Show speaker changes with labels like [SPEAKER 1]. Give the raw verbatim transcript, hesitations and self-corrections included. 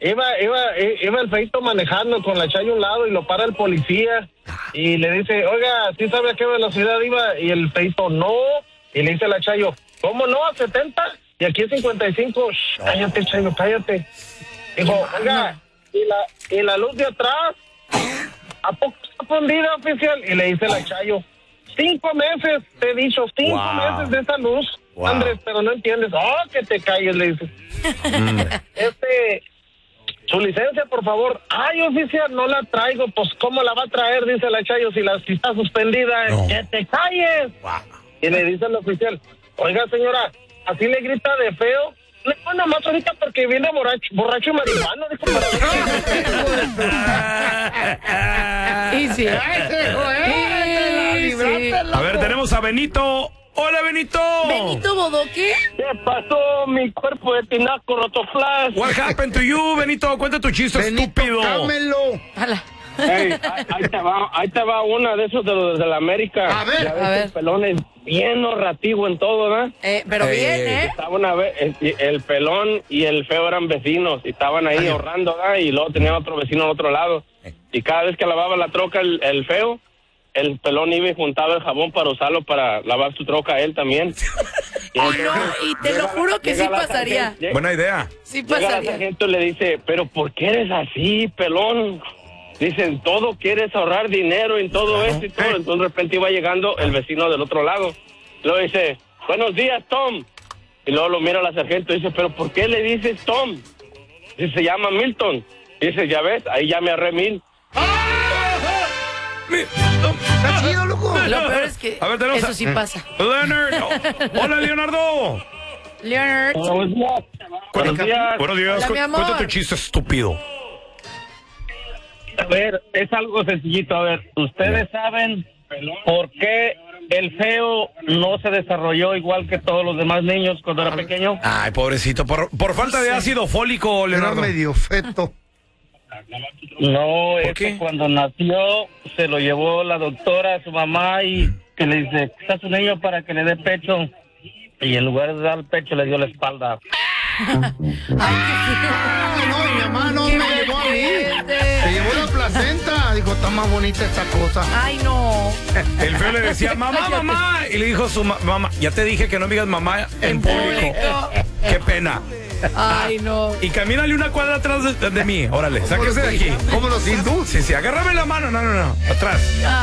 [SPEAKER 1] iba, iba, iba el feito manejando con la Chayo a un lado y lo para el policía y le dice, oiga, ¿sí sabe a qué velocidad iba? Y el feito, no. Y le dice a la Chayo, ¿cómo no? ¿A setenta? Y aquí es cincuenta y cinco. Shh, cállate, Chayo, cállate. Dijo, oiga, ¿y la, y la luz de atrás? ¿A poco está fundida, oficial? Y le dice la Chayo, cinco meses, te he dicho, cinco wow. meses de esa luz. Wow. Andrés, pero no entiendes. Oh, que te calles, le dice. este, su licencia, por favor. Ay, oficial, no la traigo. Pues, ¿cómo la va a traer? Dice la Chayo, si, la, si está suspendida. No. Que te calles. Wow. Y le dice el oficial, oiga, señora, así le grita de feo. No, nada más ahorita porque viene borracho, borracho y marihuano. Dijo,
[SPEAKER 2] y sí.
[SPEAKER 3] A ver, tenemos a Benito. ¡Hola, Benito!
[SPEAKER 2] ¿Benito Bodoque?
[SPEAKER 1] ¿Qué pasó, mi cuerpo de tinaco rotoflash?
[SPEAKER 3] What happened to you, Benito? Cuenta tu chiste, Benito, estúpido.
[SPEAKER 4] Cámelo.
[SPEAKER 1] Hey, ahí, ahí te va, ahí te va una de esos de los de la América.
[SPEAKER 4] A ver,
[SPEAKER 1] ya ves
[SPEAKER 2] a ver.
[SPEAKER 1] El pelón es bien ahorrativo en todo, ¿verdad?
[SPEAKER 2] Eh, pero
[SPEAKER 3] hey,
[SPEAKER 2] bien,
[SPEAKER 3] hey,
[SPEAKER 2] ¿eh?
[SPEAKER 1] Estaba una vez, el, el pelón y el feo eran vecinos y estaban ahí Ay. ahorrando, ¿verdad? Y luego tenían otro vecino al otro lado. Y cada vez que lavaba la troca el, el feo, el pelón iba y juntaba el jabón para usarlo para lavar su troca él también.
[SPEAKER 2] Y, oh, no, y te llega, lo juro que sí pasaría.
[SPEAKER 3] Sargento, Buena idea.
[SPEAKER 2] Sí pasaría.
[SPEAKER 1] Llega la sargento y le dice, pero ¿por qué eres así, pelón? Dicen, todo quieres ahorrar dinero en todo claro. esto y todo. Entonces de repente iba llegando el vecino del otro lado. Luego dice, buenos días, Tom. Y luego lo mira la sargento y dice, pero ¿por qué le dices Tom? Dice, se llama Milton. Dice, ya ves, ahí ya me ahorré mil.
[SPEAKER 4] Está chido, loco.
[SPEAKER 2] Lo peor es que
[SPEAKER 3] a ver,
[SPEAKER 2] eso
[SPEAKER 3] a...
[SPEAKER 2] sí pasa.
[SPEAKER 3] Leonard. Oh. Hola, Leonardo.
[SPEAKER 2] Leonard.
[SPEAKER 1] Buenos días.
[SPEAKER 3] Buenos días. Buenos días.
[SPEAKER 2] Hola, mi amor.
[SPEAKER 3] Cuenta tu chiste, estúpido.
[SPEAKER 1] A ver, es algo sencillito. A ver, ¿ustedes saben por qué el feo no se desarrolló igual que todos los demás niños cuando era pequeño?
[SPEAKER 3] Ay, pobrecito. Por, por falta de ácido fólico, Leonardo.
[SPEAKER 4] Era medio feto.
[SPEAKER 1] No, es
[SPEAKER 3] qué?
[SPEAKER 1] que cuando nació se lo llevó la doctora a su mamá y que le dice, está su niño para que le dé pecho. Y en lugar de dar el pecho le dio la espalda.
[SPEAKER 2] Ay,
[SPEAKER 4] qué no, mi mamá no me llevó a mí. Se llevó la placenta. Dijo, está más bonita esta cosa.
[SPEAKER 2] Ay, no.
[SPEAKER 3] El feo le decía, mamá, mamá. Y le dijo su ma mamá, ya te dije que no me digas mamá en, en público. público. Qué pena.
[SPEAKER 2] Ay, no.
[SPEAKER 3] Y camínale una cuadra atrás de, de mí. Órale, sáquese de aquí.
[SPEAKER 4] ¿Cómo los hindús?
[SPEAKER 3] Sí, sí, agárrame la mano. No, no, no. Atrás.